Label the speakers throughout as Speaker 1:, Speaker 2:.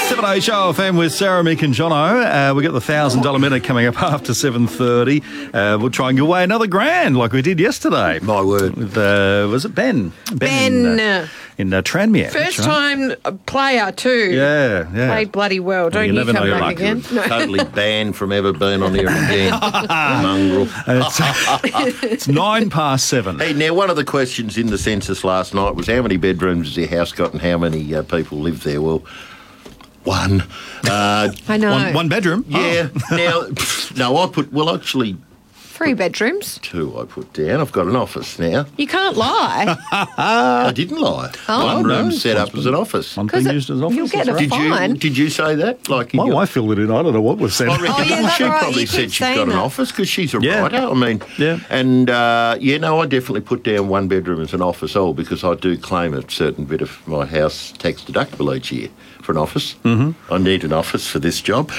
Speaker 1: 7 Show FM with Sarah, Mick and Jono. We got the $1,000 minute coming up after 7:30. We'll try and give away another grand like we did yesterday.
Speaker 2: My word.
Speaker 1: With, was it Ben?
Speaker 3: Ben.
Speaker 1: In Tranmere.
Speaker 3: First time player too.
Speaker 1: Yeah.
Speaker 3: Played bloody well. Don't
Speaker 1: you
Speaker 3: you
Speaker 1: never
Speaker 3: come
Speaker 1: know your
Speaker 3: back
Speaker 1: luck.
Speaker 3: again. No.
Speaker 2: Totally banned from ever being on here again. Mongrel.
Speaker 1: It's 7:09.
Speaker 2: Hey, now, one of the questions in the census last night was how many bedrooms has your house got and how many people live there? Well, one.
Speaker 3: I know.
Speaker 1: One bedroom?
Speaker 2: Yeah. Now, no, actually,
Speaker 3: 3 bedrooms.
Speaker 2: 2 I put down. I've got an office now.
Speaker 3: You can't lie.
Speaker 2: I didn't lie. One room set up as an office.
Speaker 1: One thing used as an office.
Speaker 3: You'll get
Speaker 1: that's
Speaker 3: a
Speaker 1: right.
Speaker 3: fine.
Speaker 2: Did you say that? Like
Speaker 1: My wife filled it in. I don't know what was said.
Speaker 2: I reckon
Speaker 3: Oh, yeah, that's
Speaker 2: she
Speaker 3: right.
Speaker 2: probably
Speaker 3: You
Speaker 2: said
Speaker 3: keep
Speaker 2: she's got
Speaker 3: saying
Speaker 2: an
Speaker 3: that.
Speaker 2: office because she's a
Speaker 1: Yeah.
Speaker 2: writer. I mean,
Speaker 1: Yeah.
Speaker 2: And, no, I definitely put down 1 bedroom as an office because I do claim a certain bit of my house tax deductible each year for an office. Mm-hmm. I need an office for this job.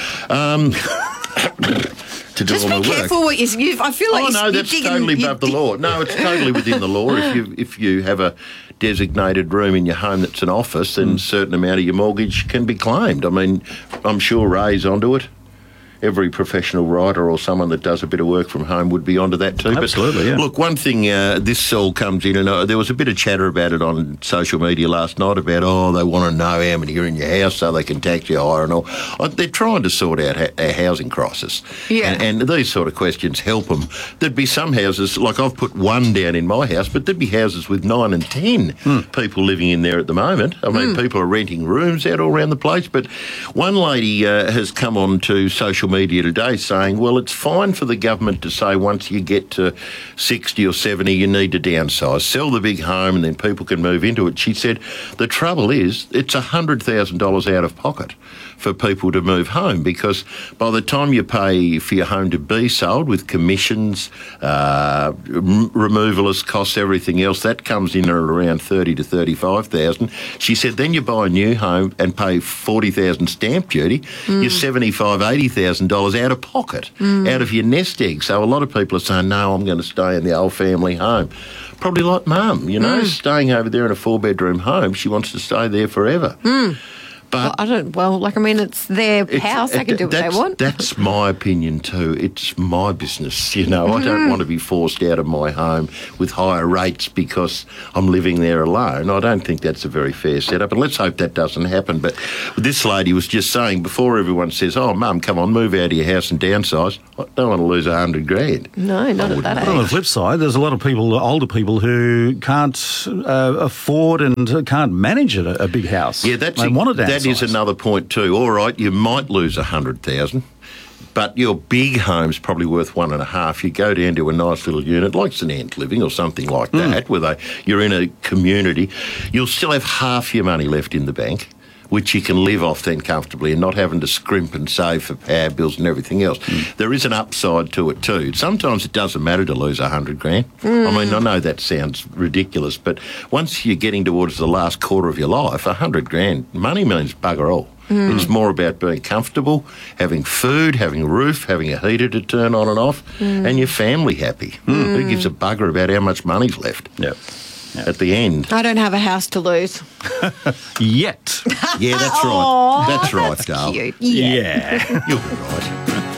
Speaker 2: To do
Speaker 3: Just
Speaker 2: all
Speaker 3: be
Speaker 2: my work.
Speaker 3: careful what you. I feel like
Speaker 2: no, that's totally above the law. No, it's totally within the law. If you have a designated room in your home that's an office, then a certain amount of your mortgage can be claimed. I mean, I'm sure Ray's onto it. Every professional writer or someone that does a bit of work from home would be onto that too.
Speaker 1: Absolutely,
Speaker 2: but
Speaker 1: yeah.
Speaker 2: Look, one thing, this all comes in, and there was a bit of chatter about it on social media last night about, they want to know how many are in your house so they can tax you higher and all. They're trying to sort out our housing crisis.
Speaker 3: Yeah.
Speaker 2: And these sort of questions help them. There'd be some houses, like I've put 1 down in my house, but there'd be houses with 9 and 10 people living in there at the moment. I mean, people are renting rooms out all around the place, but one lady has come on to social media today saying, well, it's fine for the government to say once you get to 60 or 70 you need to downsize, sell the big home and then people can move into it. She said the trouble is it's $100,000 out of pocket for people to move home because by the time you pay for your home to be sold with commissions, removalist costs, everything else, that comes in at around 30 to 35,000. She said then you buy a new home and pay 40,000 stamp duty, you're $75,000, $80,000 out of pocket, out of your nest egg. So a lot of people are saying, no, I'm going to stay in the old family home. Probably like Mum, staying over there in a 4-bedroom home. She wants to stay there forever. But
Speaker 3: it's their house. They can do what they want.
Speaker 2: That's my opinion too. It's my business, I don't want to be forced out of my home with higher rates because I'm living there alone. I don't think that's a very fair setup, and let's hope that doesn't happen. But this lady was just saying, before everyone says, oh, Mum, come on, move out of your house and downsize, I don't want to lose $100,000.
Speaker 3: No, not at that
Speaker 1: But on the
Speaker 3: age.
Speaker 1: flip side, there's a lot of people, older people, who can't afford and can't manage a big house.
Speaker 2: Yeah,
Speaker 1: they want to downsize.
Speaker 2: that is another point too. All right, you might lose $100,000, but your big home's probably worth 1.5. You go down to a nice little unit like St Anne's Living or something like that, where you're in a community, you'll still have half your money left in the bank, which you can live off then comfortably and not having to scrimp and save for power bills and everything else. There is an upside to it too. Sometimes it doesn't matter to lose $100,000. I mean, I know that sounds ridiculous, but once you're getting towards the last quarter of your life, $100,000, money means bugger all. It's more about being comfortable, having food, having a roof, having a heater to turn on and off, and your family happy. Who gives a bugger about how much money's left?
Speaker 1: Yep.
Speaker 2: At the end.
Speaker 3: I don't have a house to lose.
Speaker 1: Yet.
Speaker 2: Yeah, that's right. That's right,
Speaker 3: That's
Speaker 2: Dale.
Speaker 3: cute.
Speaker 1: Yeah.
Speaker 2: You'll be right.